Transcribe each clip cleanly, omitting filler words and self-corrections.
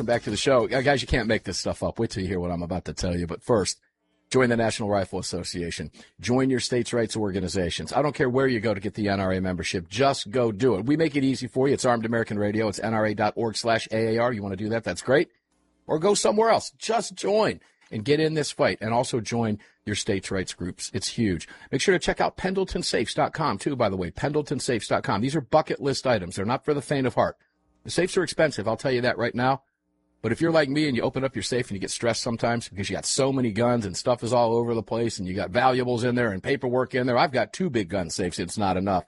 back to the show. Guys, you can't make this stuff up. Wait till you hear what I'm about to tell you. But first, join the National Rifle Association. Join your state's rights organizations. I don't care where you go to get the NRA membership. Just go do it. We make it easy for you. It's Armed American Radio. It's NRA.org/AAR. You want to do that? That's great. Or go somewhere else. Just join and get in this fight. And also join your state's rights groups. It's huge. Make sure to check out PendletonSafes.com, too, by the way. PendletonSafes.com. These are bucket list items. They're not for the faint of heart. The safes are expensive. I'll tell you that right now. But if you're like me and you open up your safe and you get stressed sometimes because you got so many guns and stuff is all over the place and you got valuables in there and paperwork in there. I've got 2 big gun safes. It's not enough.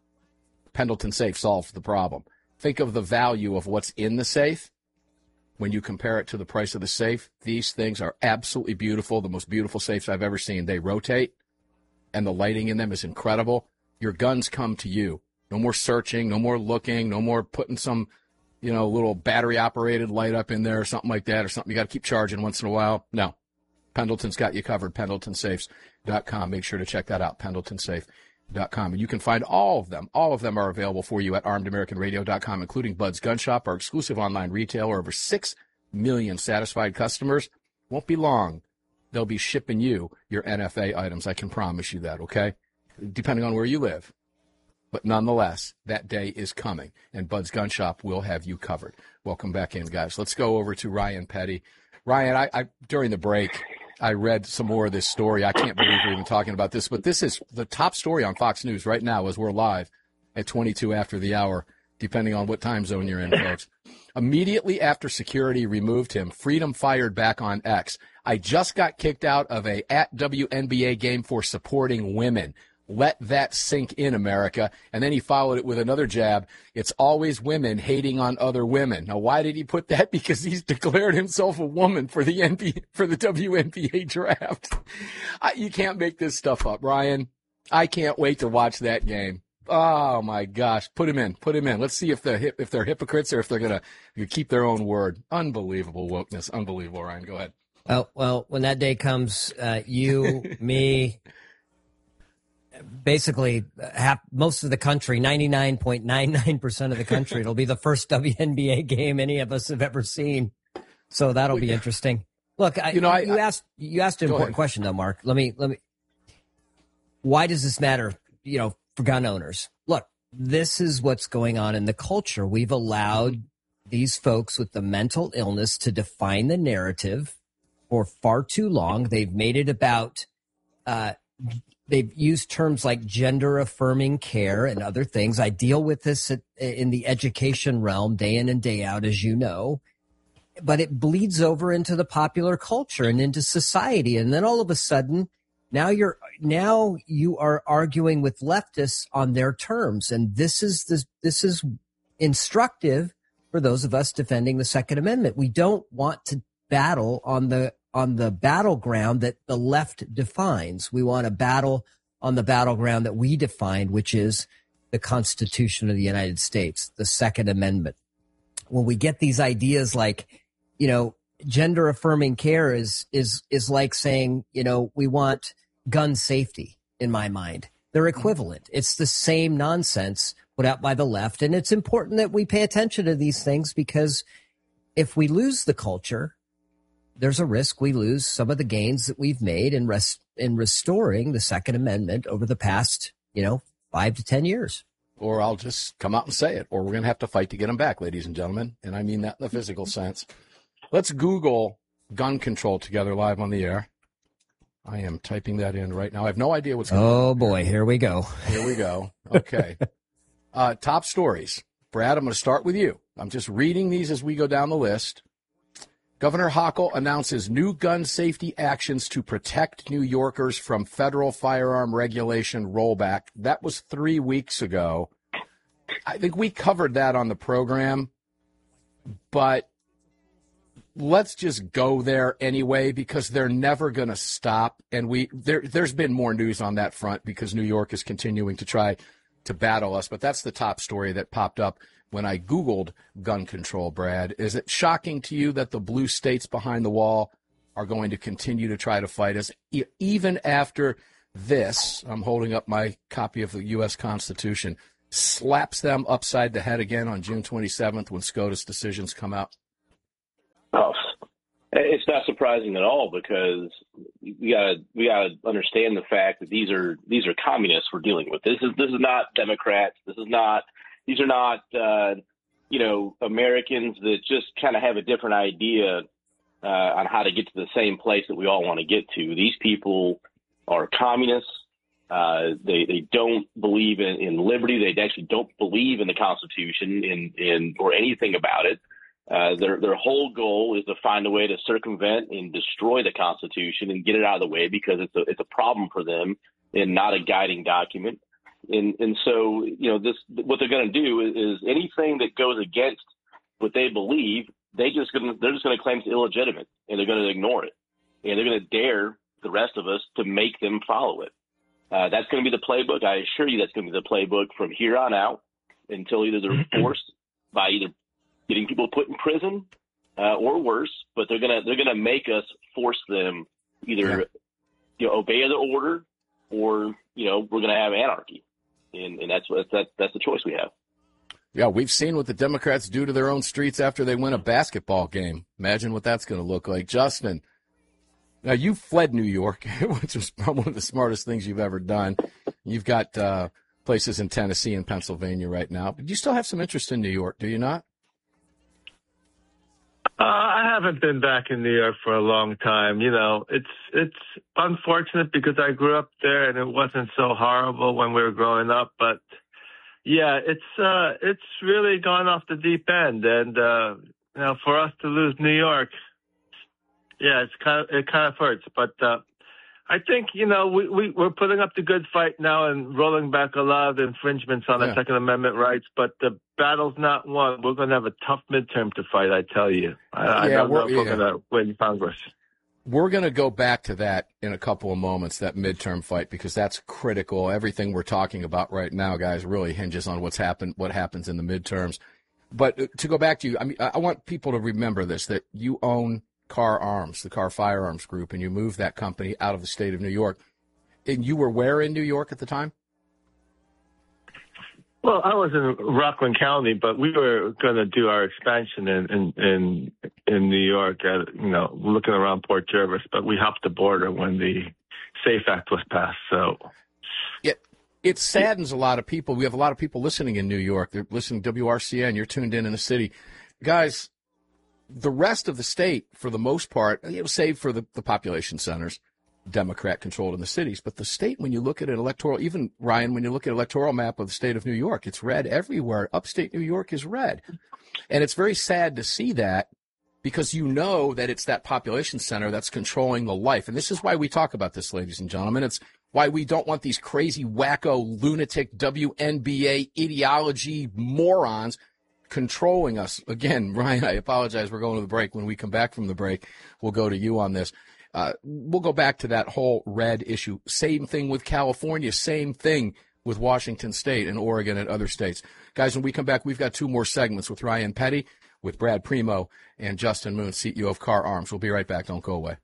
Pendleton Safe solves the problem. Think of the value of what's in the safe. When you compare it to the price of the safe, these things are absolutely beautiful, the most beautiful safes I've ever seen. They rotate, and the lighting in them is incredible. Your guns come to you. No more searching, no more looking, no more putting some, little battery-operated light up in there or something like that, or something you got to keep charging once in a while. No. Pendleton's got you covered, PendletonSafes.com. Make sure to check that out, PendletonSafe.com. And you can find all of them. All of them are available for you at ArmedAmericanRadio.com, including Bud's Gun Shop, our exclusive online retailer. Over 6 million satisfied customers. Won't be long. They'll be shipping you your NFA items. I can promise you that, okay? Depending on where you live. But nonetheless, that day is coming, and Bud's Gun Shop will have you covered. Welcome back in, guys. Let's go over to Ryan Petty. Ryan, I during the break, I read some more of this story. I can't believe we're even talking about this, but this is the top story on Fox News right now as we're live at 22 after the hour, depending on what time zone you're in, folks. Immediately after security removed him, Freedom fired back on X. I just got kicked out of a @WNBA game for supporting women. Let that sink in, America. And then he followed it with another jab. It's always women hating on other women. Now, why did he put that? Because he's declared himself a woman for the WNBA draft. You can't make this stuff up, Ryan. I can't wait to watch that game. Oh, my gosh. Put him in. Let's see if they're hypocrites or if they're going to keep their own word. Unbelievable wokeness. Unbelievable, Ryan. Go ahead. Well, when that day comes, you, me, basically most of the country, 99.99% of the country, it'll be the first WNBA game any of us have ever seen. So that'll be interesting. Look, you asked an important question though, Mark. Let me. Why does this matter? For gun owners. Look, this is what's going on in the culture. We've allowed these folks with the mental illness to define the narrative for far too long. They've made it about. They've used terms like gender-affirming care and other things. I deal with this in the education realm day in and day out, as you know. But it bleeds over into the popular culture and into society. And then all of a sudden, now you are arguing with leftists on their terms. And this is instructive for those of us defending the Second Amendment. We don't want to battle on the battleground that the left defines. We want to battle on the battleground that we defined, which is the Constitution of the United States, the Second Amendment. When we get these ideas like, gender affirming care is like saying, we want gun safety in my mind. They're equivalent. It's the same nonsense put out by the left. And it's important that we pay attention to these things because if we lose the culture, there's a risk we lose some of the gains that we've made in restoring the Second Amendment over the past, 5 to 10 years. Or I'll just come out and say it, or we're going to have to fight to get them back, ladies and gentlemen. And I mean that in the physical sense. Let's Google gun control together live on the air. I am typing that in right now. I have no idea what's going on. Oh, boy. Here we go. Okay. Top stories. Brad, I'm going to start with you. I'm just reading these as we go down the list. Governor Hochul announces new gun safety actions to protect New Yorkers from federal firearm regulation rollback. That was 3 weeks ago. I think we covered that on the program, but let's just go there anyway because they're never going to stop. And there's been more news on that front because New York is continuing to try to battle us. But that's the top story that popped up when I Googled gun control, Brad. Is it shocking to you that the blue states behind the wall are going to continue to try to fight us even after this? I'm holding up my copy of the U.S. Constitution. Slaps them upside the head again on June 27th when SCOTUS decisions come out. Oh, it's not surprising at all, because we gotta understand the fact that these are communists we're dealing with. This is not Democrats. These are not Americans that just kind of have a different idea on how to get to the same place that we all want to get to. These people are communists. They don't believe in liberty. They actually don't believe in the Constitution or anything about it. Their whole goal is to find a way to circumvent and destroy the Constitution and get it out of the way, because it's a problem for them and not a guiding document. And so, what they're going to do is anything that goes against what they believe, they're just going to claim it's illegitimate, and they're going to ignore it, and they're going to dare the rest of us to make them follow it. That's going to be the playbook. I assure you, that's going to be the playbook from here on out until either they're forced by either getting people put in prison or worse, but they're gonna make us force them either obey the order, or we're gonna have anarchy, and that's the choice we have. Yeah, we've seen what the Democrats do to their own streets after they win a basketball game. Imagine what that's going to look like. Justin, now you fled New York, which was probably one of the smartest things you've ever done. You've got places in Tennessee and Pennsylvania right now, but you still have some interest in New York, do you not? I haven't been back in New York for a long time. It's unfortunate because I grew up there and it wasn't so horrible when we were growing up. But yeah, it's really gone off the deep end. And for us to lose New York, yeah, it kind of hurts. But I think we're putting up the good fight now and rolling back a lot of the infringements on the Second Amendment rights. But the battle's not won. We're going to have a tough midterm to fight, I tell you. I don't know if we're going to win Congress. We're going to go back to that in a couple of moments, that midterm fight, because that's critical. Everything we're talking about right now, guys, really hinges on what happens in the midterms. But to go back to you, I want people to remember this, that you own Kahr Arms, the Kahr Firearms Group, and you moved that company out of the state of New York. And you were where in New York at the time? Well, I was in Rockland County, but we were going to do our expansion in New York, looking around Port Jervis, but we hopped the border when the SAFE Act was passed. So, it saddens a lot of people. We have a lot of people listening in New York. They're listening to WRCN. You're tuned in the city, guys. The rest of the state, for the most part, save for the population centers, Democrat-controlled in the cities. But the state, when you look at an electoral, even, Ryan, when you look at an electoral map of the state of New York, it's red everywhere. Upstate New York is red. And it's very sad to see that, because that it's that population center that's controlling the life. And this is why we talk about this, ladies and gentlemen. It's why we don't want these crazy, wacko, lunatic WNBA ideology morons controlling us. Again, Ryan, I apologize. We're going to the break. When we come back from the break, we'll go to you on this. We'll go back to that whole red issue. Same thing with California. Same thing with Washington State and Oregon and other states. Guys, when we come back, we've got two more segments with Ryan Petty, with Brad Primo, and Justin Moon, CEO of Kahr Arms. We'll be right back. Don't go away.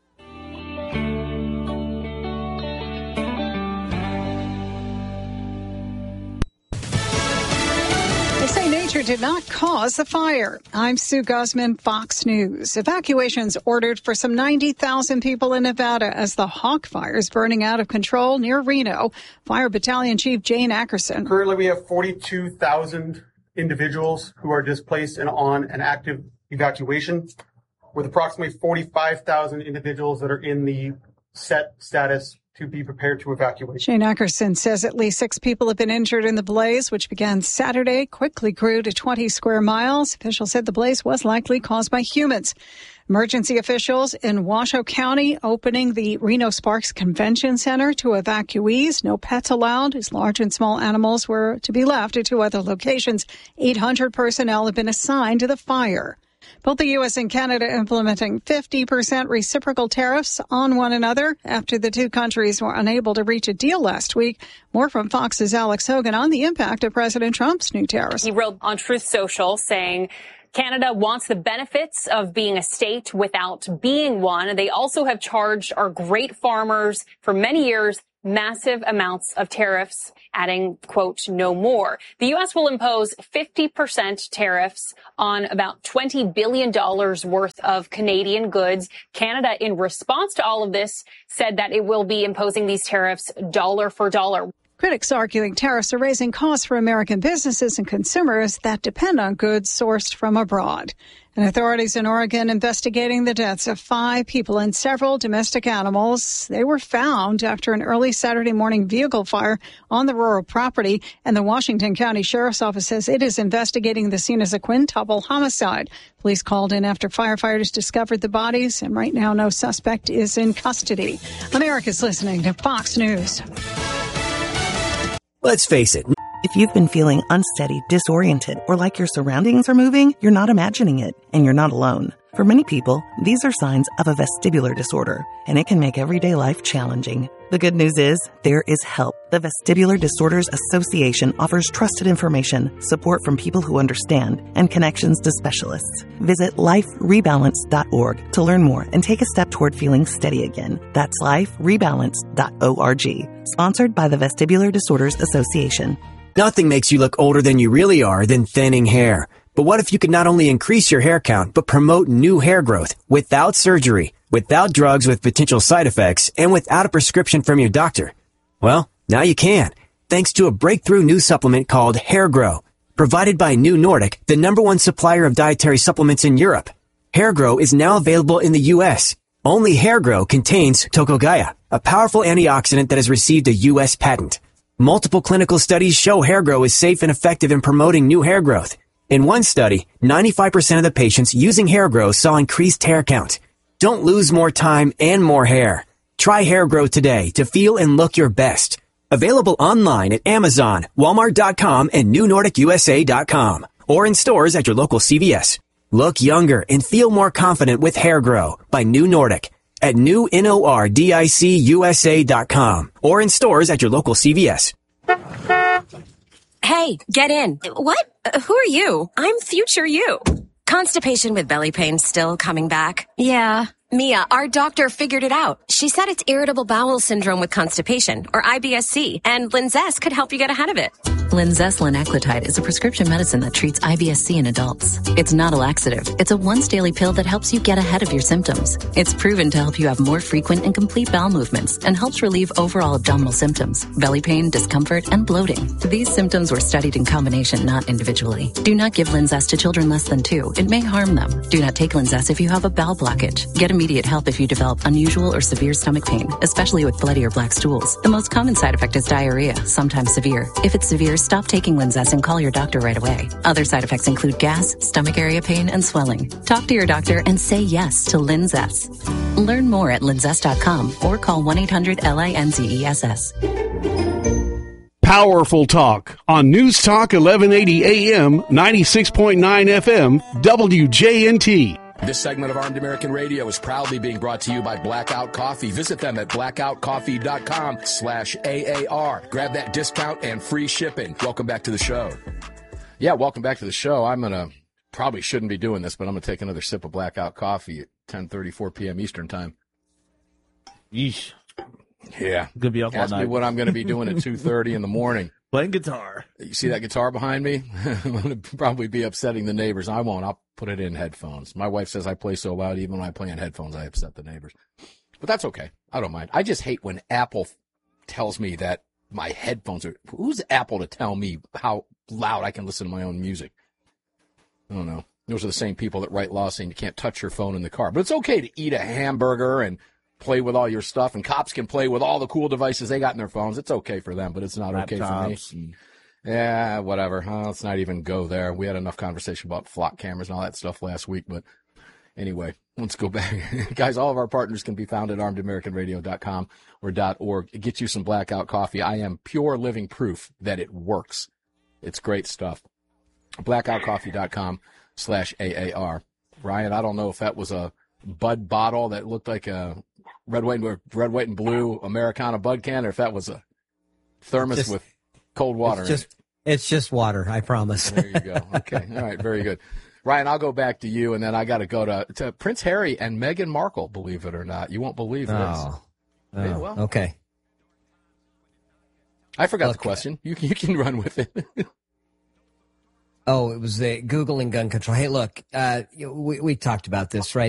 They say nature did not cause the fire. I'm Sue Guzman, Fox News. Evacuations ordered for some 90,000 people in Nevada as the Hawk Fire is burning out of control near Reno. Fire Battalion Chief Jane Ackerson. Currently, we have 42,000 individuals who are displaced and on an active evacuation, with approximately 45,000 individuals that are in the set status to be prepared to evacuate. Shane Ackerson says at least 6 people have been injured in the blaze, which began Saturday, quickly grew to 20 square miles. Officials said the blaze was likely caused by humans. Emergency officials in Washoe County opening the Reno Sparks Convention Center to evacuees. No pets allowed, as large and small animals were to be left at 2 other locations. 800 personnel have been assigned to the fire. Both the U.S. and Canada implementing 50% reciprocal tariffs on one another after the two countries were unable to reach a deal last week. More from Fox's Alex Hogan on the impact of President Trump's new tariffs. He wrote on Truth Social saying Canada wants the benefits of being a state without being one. They also have charged our great farmers for many years massive amounts of tariffs, adding, quote, no more. The U.S. will impose 50% tariffs on about $20 billion worth of Canadian goods. Canada, in response to all of this, said that it will be imposing these tariffs dollar for dollar. Critics arguing tariffs are raising costs for American businesses and consumers that depend on goods sourced from abroad. And authorities in Oregon investigating the deaths of 5 people and several domestic animals. They were found after an early Saturday morning vehicle fire on the rural property. And the Washington County Sheriff's Office says it is investigating the scene as a quintuple homicide. Police called in after firefighters discovered the bodies. And right now, no suspect is in custody. America's listening to Fox News. Let's face it. If you've been feeling unsteady, disoriented, or like your surroundings are moving, you're not imagining it, and you're not alone. For many people, these are signs of a vestibular disorder, and it can make everyday life challenging. The good news is, there is help. The Vestibular Disorders Association offers trusted information, support from people who understand, and connections to specialists. Visit liferebalance.org to learn more and take a step toward feeling steady again. That's liferebalance.org. Sponsored by the Vestibular Disorders Association. Nothing makes you look older than you really are than thinning hair. But what if you could not only increase your hair count, but promote new hair growth without surgery, without drugs with potential side effects, and without a prescription from your doctor? Well, now you can, thanks to a breakthrough new supplement called Hair Grow, provided by New Nordic, the #1 supplier of dietary supplements in Europe. Hair Grow is now available in the U.S. Only Hair Grow contains Tocogaya, a powerful antioxidant that has received a U.S. patent. Multiple clinical studies show Hair Grow is safe and effective in promoting new hair growth. In one study, 95% of the patients using Hair Grow saw increased hair count. Don't lose more time and more hair. Try Hair Grow today to feel and look your best. Available online at Amazon, Walmart.com, and NewNordicUSA.com, or in stores at your local CVS. Look younger and feel more confident with Hair Grow by New Nordic at NewNordicUSA.com, or in stores at your local CVS. Hey, get in. What? Who are you? I'm future you. Constipation with belly pain still coming back? Yeah. Mia, our doctor figured it out. She said it's irritable bowel syndrome with constipation, or IBS-C, and Linzess could help you get ahead of it. Linzess linaclotide is a prescription medicine that treats IBS-C in adults. It's not a laxative. It's a once-daily pill that helps you get ahead of your symptoms. It's proven to help you have more frequent and complete bowel movements and helps relieve overall abdominal symptoms, belly pain, discomfort, and bloating. These symptoms were studied in combination, not individually. Do not give Linzess to children less than 2. It may harm them. Do not take Linzess if you have a bowel blockage. Get immediate help if you develop unusual or severe stomach pain, especially with bloody or black stools. The most common side effect is diarrhea, sometimes severe. If it's severe, stop taking Linzess and call your doctor right away. Other side effects include gas, stomach area pain, and swelling. Talk to your doctor and say yes to Linzess. Learn more at linzess.com or call 1-800-LINZESS. Powerful Talk on News Talk 1180 AM, 96.9 FM, WJNT. This segment of Armed American Radio is proudly being brought to you by Blackout Coffee. Visit them at blackoutcoffee.com/AAR. Grab that discount and free shipping. Welcome back to the show. Yeah, welcome back to the show. Probably shouldn't be doing this, but I'm going to take another sip of Blackout Coffee at 10:34 p.m. Eastern Time. Yeesh. Yeah. Gonna be up all night. Ask me what I'm going to be doing at 2:30 in the morning. Playing guitar. You see that guitar behind me? I'm going to probably be upsetting the neighbors. I won't. I'll put it in headphones. My wife says I play so loud, even when I play in headphones, I upset the neighbors. But that's okay. I don't mind. I just hate when Apple tells me that my headphones are... Who's Apple to tell me how loud I can listen to my own music? I don't know. Those are the same people that write laws saying you can't touch your phone in the car. But it's okay to eat a hamburger and play with all your stuff, and cops can play with all the cool devices they got in their phones. It's okay for them, but it's not okay for me. Yeah, whatever. Let's not even go there. We had enough conversation about flock cameras and all that stuff last week, but anyway, let's go back. Guys, all of our partners can be found at armedamericanradio.com or .org. It gets you some Blackout Coffee. I am pure living proof that it works. It's great stuff. blackoutcoffee.com/AAR. Ryan, I don't know if that was a Bud bottle that looked like a red, white, and blue Americana Bud can, or if that was a thermos with cold water. It's just water, I promise. There you go. Okay. All right. Very good. Ryan, I'll go back to you, and then I got to go to Prince Harry and Meghan Markle, believe it or not. You won't believe this. Yeah, well. Okay. I forgot the question. You can run with it. It was the Googling gun control. Hey, look, we talked about this, right?